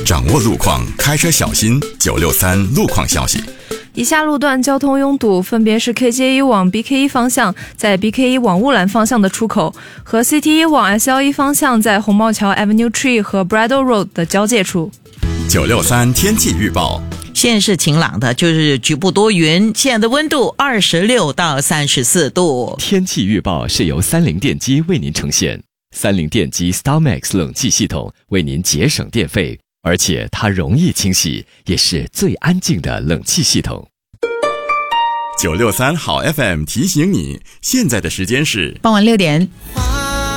掌握路况，开车小心。963路况消息。 以下路段交通拥堵，分别是 KJ1 往 BK1 方向在 BK1 往乌兰方向的出口，和 CT1 往 SL1 方向在红帽桥 Avenue Tree 和 Bridle Road 的交界处。 963天气预报。 现在是晴朗的，就是局部多云，现在的温度26到34度。 天气预报是由三菱电机为您呈现。三菱电机 StarMax 冷气系统为您节省电费，而且它容易清洗，也是最安静的冷气系统。 963好 FM 提醒你，现在的时间是傍晚6点。